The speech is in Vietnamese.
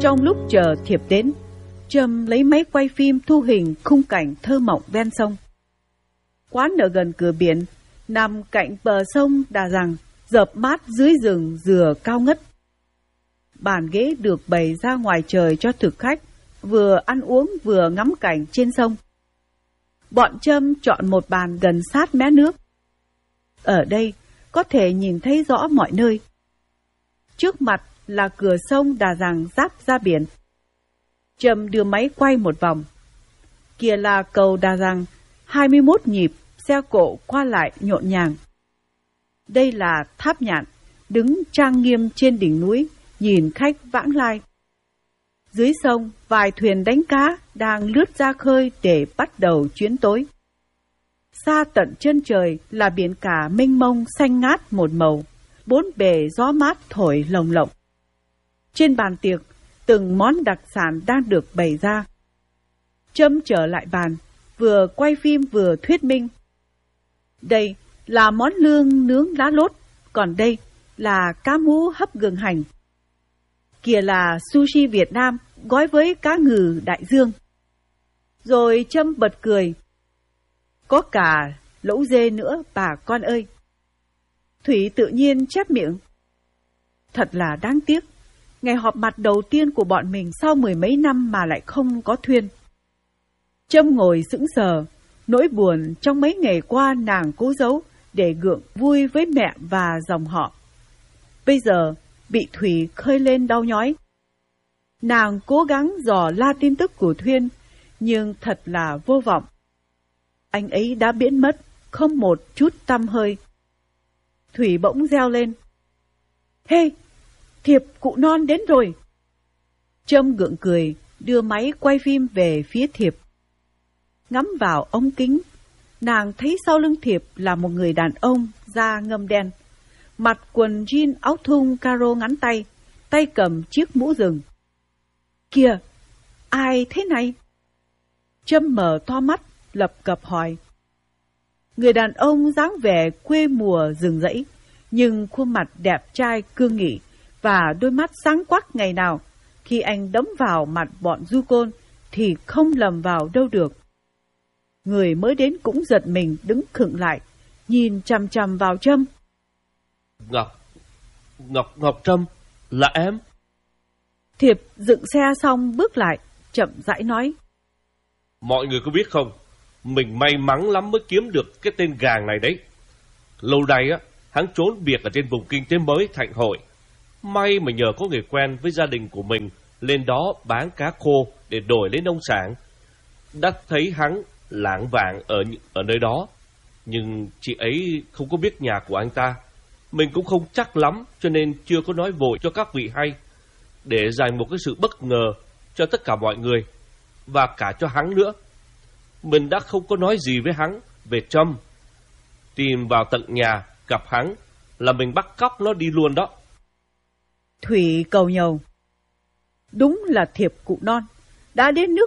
Trong lúc chờ thiệp đến, Trâm lấy máy quay phim thu hình khung cảnh thơ mộng ven sông. Quán ở gần cửa biển, nằm cạnh bờ sông Đà Rằng, rợp mát dưới rừng dừa cao ngất. Bàn ghế được bày ra ngoài trời cho thực khách, vừa ăn uống vừa ngắm cảnh trên sông. Bọn Trâm chọn một bàn gần sát mé nước. Ở đây có thể nhìn thấy rõ mọi nơi. Trước mặt là cửa sông Đà Rằng giáp ra biển. Trâm đưa máy quay một vòng. Kia là cầu Đà Rằng, 21 nhịp, xe cộ qua lại nhộn nhàng. Đây là tháp nhạn, đứng trang nghiêm trên đỉnh núi, nhìn khách vãng lai. Dưới sông, vài thuyền đánh cá đang lướt ra khơi để bắt đầu chuyến tối. Xa tận chân trời là biển cả mênh mông xanh ngát một màu, bốn bề gió mát thổi lồng lộng. Trên bàn tiệc, từng món đặc sản đang được bày ra. Trâm trở lại bàn, vừa quay phim vừa thuyết minh. Đây là món lương nướng lá lốt, còn đây là cá mú hấp gừng hành. Kia là sushi Việt Nam gói với cá ngừ đại dương. Rồi Trâm bật cười. Có cả lẩu dê nữa bà con ơi. Thủy tự nhiên chép miệng. Thật là đáng tiếc, ngày họp mặt đầu tiên của bọn mình sau 10 mấy năm mà lại không có thuyên. Trâm ngồi sững sờ, nỗi buồn trong mấy ngày qua nàng cố giấu để gượng vui với mẹ và dòng họ. Bây giờ bị Thủy khơi lên đau nhói. Nàng cố gắng dò la tin tức của Thuyên, nhưng thật là vô vọng. Anh ấy đã biến mất, không một chút tăm hơi. Thủy bỗng reo lên. Hey, thiệp cụ non đến rồi. Trâm gượng cười, đưa máy quay phim về phía thiệp. Ngắm vào ống kính, nàng thấy sau lưng thiệp là một người đàn ông da ngâm đen, mặc quần jean áo thun caro ngắn tay, tay cầm chiếc mũ rừng. Kìa, ai thế này? Trâm mở to mắt, lập cập hỏi. Người đàn ông dáng vẻ quê mùa rừng rẫy, nhưng khuôn mặt đẹp trai cương nghị và đôi mắt sáng quắc ngày nào, khi anh đấm vào mặt bọn du côn thì không lầm vào đâu được. Người mới đến cũng giật mình đứng khựng lại, nhìn chằm chằm vào Trâm. Ngọc Trâm, là em? Thiệp dựng xe xong bước lại, chậm rãi nói. Mọi người có biết không, mình may mắn lắm mới kiếm được cái tên gàng này đấy. Lâu nay á, hắn trốn việc ở trên vùng kinh tế mới Thạnh Hội. May mà nhờ có người quen với gia đình của mình lên đó bán cá khô để đổi lấy nông sản. Đã thấy hắn lảng vảng ở nơi đó, nhưng chị ấy không có biết nhà của anh ta. Mình cũng không chắc lắm, cho nên chưa có nói vội cho các vị hay, để dành một cái sự bất ngờ cho tất cả mọi người, và cả cho hắn nữa. Mình đã không có nói gì với hắn về Trâm. Tìm vào tận nhà, gặp hắn là mình bắt cóc nó đi luôn đó. Thủy cầu nhầu. Đúng là thiệp cụ non, đã đến nước